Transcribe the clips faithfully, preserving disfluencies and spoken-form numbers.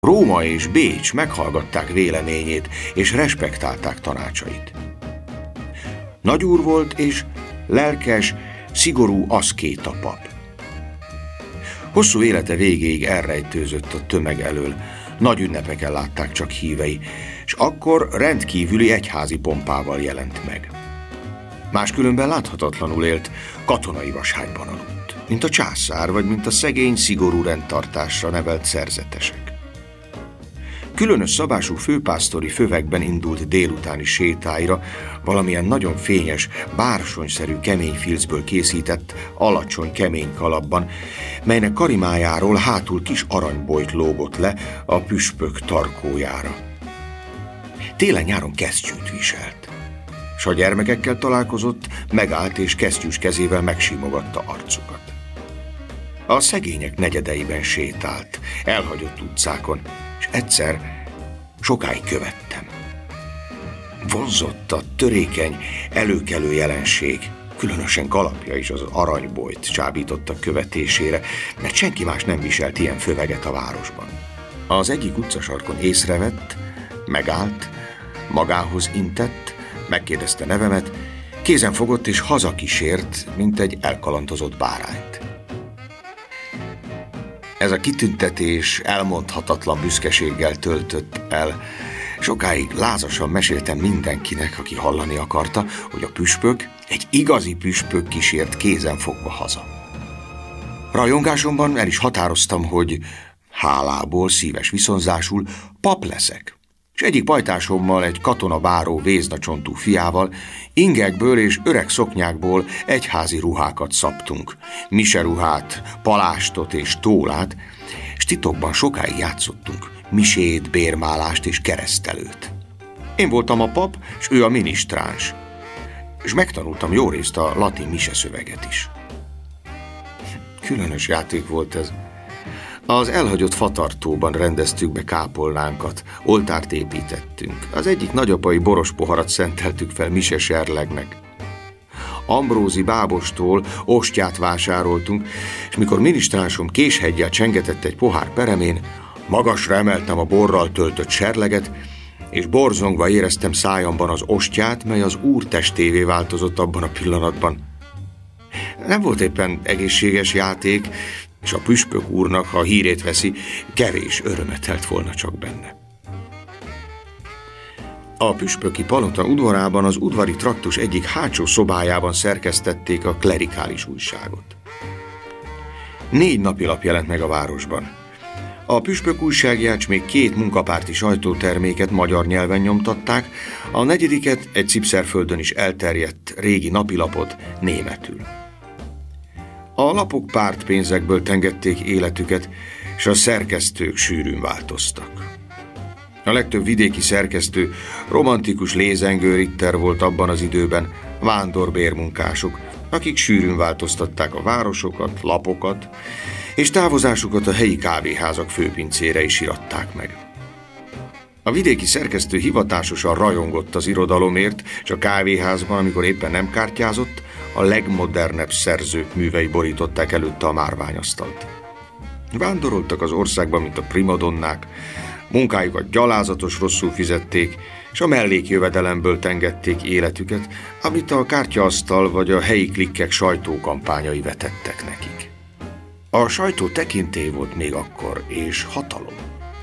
Róma és Bécs meghallgatták véleményét, és respektálták tanácsait. Nagyúr volt, és lelkes, szigorú aszkéta pap. Hosszú élete végéig elrejtőzött a tömeg elől, nagy ünnepeken látták csak hívei, és akkor rendkívüli egyházi pompával jelent meg. Máskülönben láthatatlanul élt, katonai vashágyban aludt, mint a császár, vagy mint a szegény, szigorú rendtartásra nevelt szerzetesek. Különös szabású főpásztori fövekben indult délutáni sétáira, valamilyen nagyon fényes, bársonyszerű kemény filcből készített, alacsony kemény kalapban, melynek karimájáról hátul kis aranybojt lógott le a püspök tarkójára. Télen-nyáron kesztyűt viselt, s ha gyermekekkel találkozott, megállt és kesztyűs kezével megsimogatta arcukat. A szegények negyedeiben sétált, elhagyott utcákon, és egyszer sokáig követtem. Vonzott a törékeny, előkelő jelenség, különösen kalapja is az aranybojt csábította követésére, mert senki más nem viselt ilyen föveget a városban. Az egyik utcasarkon észrevett, megállt, magához intett, megkérdezte nevemet, kézen fogott és hazakísért, mint egy elkalandozott bárányt. Ez a kitüntetés elmondhatatlan büszkeséggel töltött el. Sokáig lázasan meséltem mindenkinek, aki hallani akarta, hogy a püspök, egy igazi püspök kísért kézen fogva haza. Rajongásomban el is határoztam, hogy hálából, szíves viszonzásul pap leszek, és egyik pajtásommal, egy katonabáró véznacsontú fiával ingekből és öreg szoknyákból egyházi ruhákat szabtunk, miseruhát, palástot és tólát, és titokban sokáig játszottunk, misét, bérmálást és keresztelőt. Én voltam a pap, és ő a minisztráns, és megtanultam jó részt a latin mise szöveget is. Különös játék volt ez. Az elhagyott fatartóban rendeztük be kápolnánkat, oltárt építettünk. Az egyik nagyapai boros poharat szenteltük fel mise serlegnek. Ambrózi bábostól ostját vásároltunk, és mikor minisztránsom késheggyel csengetett egy pohár peremén, magasra emeltem a borral töltött serleget, és borzongva éreztem szájamban az ostját, mely az úr testévé változott abban a pillanatban. Nem volt éppen egészséges játék, és a püspök úrnak, ha hírét veszi, kevés örömet telt volna csak benne. A püspöki palota udvarában az udvari traktus egyik hátsó szobájában szerkesztették a klerikális újságot. Négy napilap jelent meg a városban. A püspök újságját s még két munkapárti sajtóterméket magyar nyelven nyomtatták, a negyediket, egy Cipszerföldön is elterjedt régi napilapot németül. A lapok pártpénzekből tengették életüket, és a szerkesztők sűrűn változtak. A legtöbb vidéki szerkesztő romantikus lézengő ritter volt abban az időben, vándorbérmunkások, akik sűrűn változtatták a városokat, lapokat, és távozásukat a helyi kávéházak főpincére is iratták meg. A vidéki szerkesztő hivatásosan rajongott az irodalomért, és a kávéházban, amikor éppen nem kártyázott, a legmodernebb szerzők művei borították előtte a márványasztalt. Vándoroltak az országban, mint a primadonnák, munkájukat gyalázatos rosszul fizették, és a mellékjövedelemből tengették életüket, amit a kártyaasztal vagy a helyi klikkek sajtókampányai vetettek nekik. A sajtó tekintély volt még akkor, és hatalom.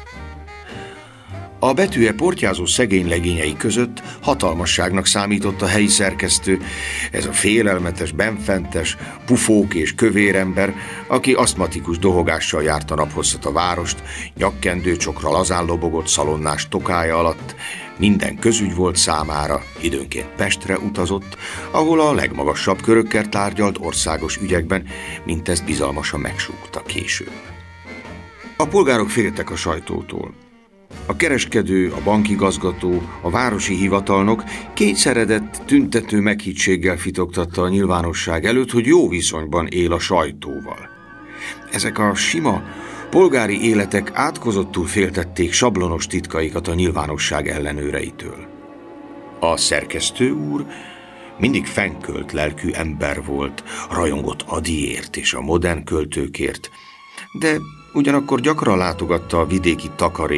A betűje portyázó szegény legényei között hatalmasságnak számított a helyi szerkesztő, ez a félelmetes, benfentes, pufók és kövérember, aki asztmatikus dohogással járta naphosszat a várost, nyakkendőcsokra lazán lobogott szalonnás tokája alatt, minden közügy volt számára, időnként Pestre utazott, ahol a legmagasabb körökkel tárgyalt országos ügyekben, mint ezt bizalmasan megsúgta később. A polgárok féltek a sajtótól. A kereskedő, a bankigazgató, a városi hivatalnok kétszeredett, tüntető meghittséggel fitoktatta a nyilvánosság előtt, hogy jó viszonyban él a sajtóval. Ezek a sima, polgári életek átkozottul féltették sablonos titkaikat a nyilvánosság ellenőreitől. A szerkesztő úr mindig fennkölt lelkű ember volt, rajongott Adiért és a modern költőkért, de Ugyanakkor gyakran látogatta a vidéki takarék